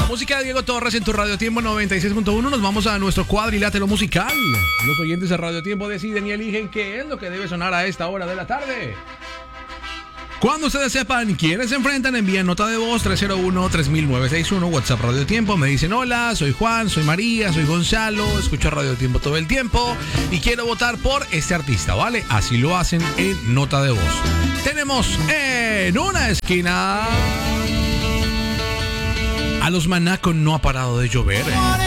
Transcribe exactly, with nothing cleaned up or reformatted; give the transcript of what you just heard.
Música de Diego Torres en tu Radio Tiempo noventa y seis punto uno. Nos vamos a nuestro cuadrilátero musical. Los oyentes de Radio Tiempo deciden y eligen qué es lo que debe sonar a esta hora de la tarde. Cuando ustedes sepan quiénes se enfrentan, envíen nota de voz tres cero uno, tres mil novecientos sesenta y uno, WhatsApp Radio Tiempo. Me dicen: hola, soy Juan, soy María, soy Gonzalo, escucho Radio Tiempo todo el tiempo y quiero votar por este artista, ¿vale? Así lo hacen en nota de voz. Tenemos en una esquina a los Maná con No ha parado de llover.